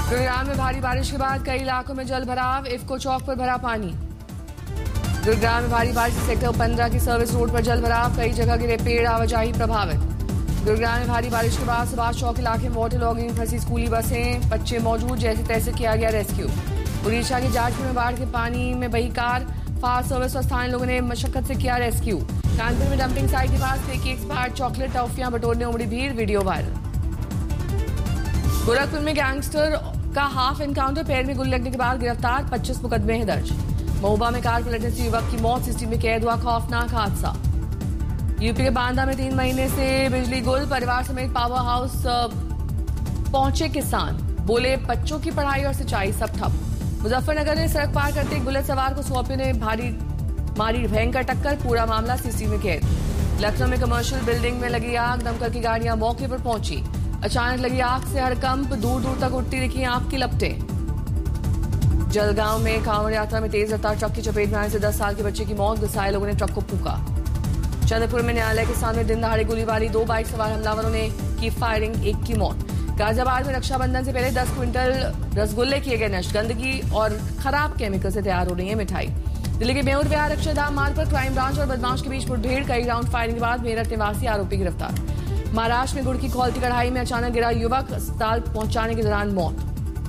गुरुग्राम में भारी बारिश के बाद कई इलाकों में जल भराव, इफ्को चौक पर भरा पानी। गुरुग्राम में भारी बारिश से सेक्टर 15 की सर्विस रोड पर जल भराव, कई जगह गिरे पेड़, आवाजाही प्रभावित। गुरुग्राम में भारी बारिश के बाद सुभाष चौक इलाके में वाटर लॉगिंग फंसी स्कूली बसें, बच्चे मौजूद, जैसे तैसे किया गया रेस्क्यू। उड़ीसा के जाजपुर में बाढ़ के पानी में बही कार, फायर सर्विस और स्थानीय लोगों ने मशक्कत से किया रेस्क्यू। कानपुर में डंपिंग साइट के पास फेंकी एक्सपायर्ड चॉकलेट, टॉफियां बटोरने उमड़ी भीड़, वीडियो वायरल। गोरखपुर में गैंगस्टर का हाफ एनकाउंटर, पैर में गोली लगने के बाद गिरफ्तार, 25 मुकदमे हैं दर्ज। महोबा में कार पलटने से युवक की मौत, सीसीटीवी में कैद हुआ खौफनाक हादसा। यूपी के बांदा में 3 महीने से बिजली गुल, परिवार समेत पावर हाउस पहुंचे किसान, बोले बच्चों की पढ़ाई और सिंचाई सब ठप। मुजफ्फरनगर में सड़क पार करते एक बुलेट सवार को स्कॉर्पियो ने मारी भयंकर टक्कर, पूरा मामला सीसीटीवी में कैद। लखनऊ में कमर्शियल बिल्डिंग में लगी आग, दमकल की गाड़ियां मौके पर पहुंची। अचानक लगी आग से हड़कंप, दूर दूर तक उठती दिखी आग की लपटें। जलगांव में कांवड़ यात्रा में तेज रफ्तार ट्रक की चपेट में आने से 10 साल के बच्चे की मौत, घुसाए लोगों ने ट्रक को फूंका। चंद्रपुर में न्यायालय के सामने दिन दहाड़े गोलीबारी, 2 बाइक सवार हमलावरों ने की फायरिंग, 1 की मौत। गाजियाबाद में रक्षाबंधन से पहले 10 क्विंटल रसगुल्ले किए गए नष्ट, गंदगी और खराब केमिकल से तैयार हो रही है मिठाई। दिल्ली के मेहुर विहार अक्षरधाम मार्ग पर क्राइम ब्रांच और बदमाश के बीच मुठभेड़, कई राउंड फायरिंग के बाद मेरठ निवासी आरोपी गिरफ्तार। महाराष्ट्र में गुड़ की खौलती कढ़ाई में अचानक गिरा युवक, अस्पताल पहुंचाने के दौरान मौत।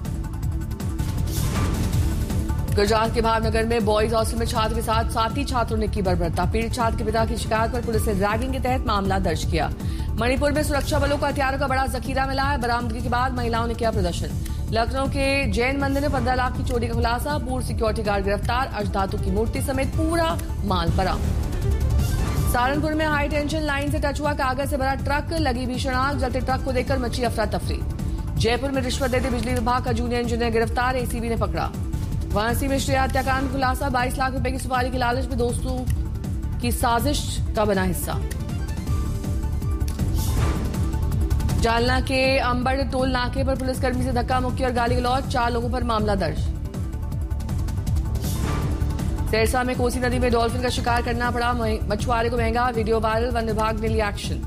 गुजरात के भावनगर में बॉयज हॉस्टल में छात्र के साथ साथी छात्रों ने की बर्बरता, पीड़ित छात्र के पिता की शिकायत पर पुलिस ने रैगिंग के तहत मामला दर्ज किया। मणिपुर में सुरक्षा बलों को हथियारों का बड़ा जखीरा मिला है, बरामदगी के बाद महिलाओं ने किया प्रदर्शन। लखनऊ के जैन मंदिर में 15 लाख की चोरी का खुलासा, पूर्व सिक्योरिटी गार्ड गिरफ्तार, अष्टधातु की मूर्ति समेत पूरा माल बरामद। सहारनपुर में हाई टेंशन लाइन से टच हुआ कागज से भरा ट्रक, लगी भीषण आग, जलते ट्रक को देखकर मची अफरा तफरी। जयपुर में रिश्वत देते बिजली विभाग का जूनियर इंजीनियर गिरफ्तार, एसीबी ने पकड़ा। वाराणसी में श्रेया हत्याकांड खुलासा, 22 लाख रुपए की सुपारी के लालच में दोस्तों की साजिश का बना हिस्सा। जालना के अंबड़ टोल नाके पर पुलिसकर्मी से धक्का मुक्की और गाली गलौज, 4 लोगों पर मामला दर्ज। सिरसा में कोसी नदी में डॉल्फिन का शिकार करना पड़ा मछुआरे को महंगा, वीडियो वायरल, वन विभाग ने लिया एक्शन।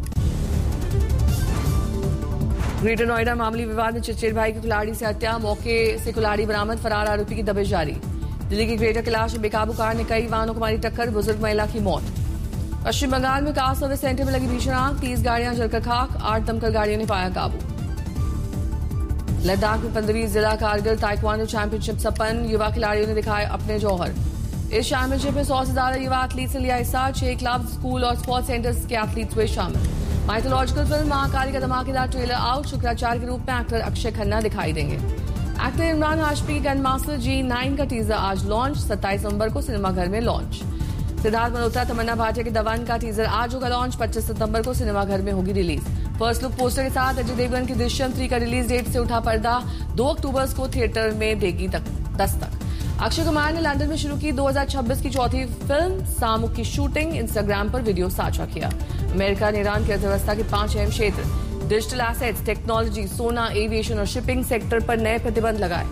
ग्रेटर नोएडा मामूली विवाद में चचेरे भाई की कुल्हाड़ी से हत्या, मौके से कुल्हाड़ी बरामद, फरार आरोपी की दबिश जारी। दिल्ली की ग्रेटर कैलाश में बेकाबू कार ने कई वाहनों को मारी टक्कर, बुजुर्ग महिला की मौत। पश्चिम बंगाल में कार सर्विस सेंटर में लगी भीषण आग, 30 गाड़ियां जलकर खाक, 8 दमकल गाड़ियों ने पाया काबू। लद्दाख में 15वीं जिला कारगिल ताइक्वांडो चैंपियनशिप संपन्न, युवा खिलाड़ियों ने दिखाए अपने जौहर। इस चैंपियनशिप में 100 से ज्यादा युवा एथलीट ने लिया हिस्सा, 6 क्लब, स्कूल और स्पोर्ट्स सेंटर्स के एथलीट्स हुए शामिल। माइथोलॉजिकल फिल्म महाकाली का धमाकेदार ट्रेलर आउट, शुक्राचार्य के रूप में एक्टर अक्षय खन्ना दिखाई देंगे। एक्टर इमरान हाशमी की गन मास्टर G9 का टीजर आज लॉन्च, 27 नवंबर को सिनेमाघर में लॉन्च। सिद्धार्थ मल्होत्रा तमन्ना भाटिया के दवन का टीजर आज होगा लॉन्च, 25 सितंबर को सिनेमाघर में होगी रिलीज। फर्स्ट लुक पोस्टर के साथ अजय देवगन की दृश्यम 3 का रिलीज डेट से उठा पर्दा, 2 अक्टूबर को थिएटर में देगी दस्तक। अक्षय कुमार ने लंदन में शुरू की 2026 की चौथी फिल्म सामुक की शूटिंग, इंस्टाग्राम पर वीडियो साझा किया। अमेरिका ने ईरान की अर्थव्यवस्था के 5 अहम क्षेत्र डिजिटल एसेट्स, टेक्नोलॉजी, सोना, एविएशन और शिपिंग सेक्टर पर नए प्रतिबंध लगाए।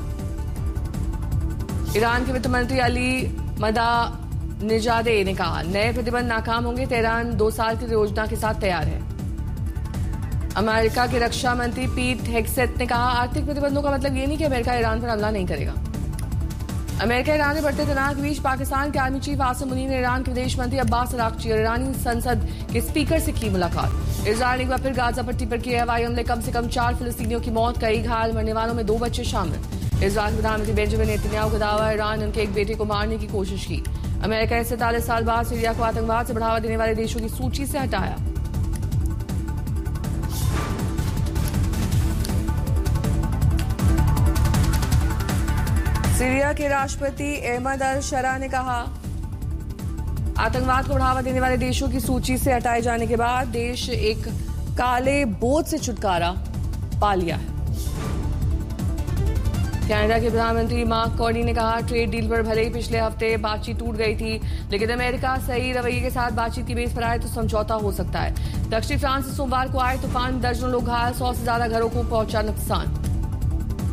ईरान के वित्त मंत्री अली मदानिजादे ने कहा नए प्रतिबंध नाकाम होंगे, तेहरान 2 साल की योजना के साथ तैयार है। अमेरिका के रक्षा मंत्री पीट हेगसेथ ने कहा आर्थिक प्रतिबंधों का मतलब ये नहीं कि अमेरिका ईरान पर हमला नहीं करेगा। अमेरिका ईरान में बढ़ते तनाव के बीच पाकिस्तान के आर्मी चीफ आसिम मुनीर ने ईरान के विदेश मंत्री अब्बास अरागची और ईरानी संसद के स्पीकर से की मुलाकात। इजरायल ने एक बार फिर गाजा पट्टी पर किए हवाई हमले, कम से कम 4 फिलिस्तीनियों की मौत, कई घायल, मरने वालों में 2 बच्चे शामिल। इजरायल प्रधानमंत्री बेंजामिन नेतन्याहू का दावा, ईरान ने उनके एक बेटे को मारने की कोशिश की। अमेरिका ने 47 साल बाद सीरिया को आतंकवाद से बढ़ावा देने वाले देशों की सूची से हटाया। सीरिया के राष्ट्रपति अहमद अल शरा ने कहा आतंकवाद को बढ़ावा देने वाले देशों की सूची से हटाए जाने के बाद देश एक काले बोझ से छुटकारा पा लिया है। कनाडा के प्रधानमंत्री मार्क कार्नी ने कहा ट्रेड डील पर भले ही पिछले हफ्ते बातचीत टूट गई थी, लेकिन अमेरिका सही रवैये के साथ बातचीत की बेस पर आए तो समझौता हो सकता है। दक्षिणी फ्रांस से सोमवार को आए तूफान, दर्जनों लोग घायल, 100 से ज्यादा घरों को पहुंचा नुकसान।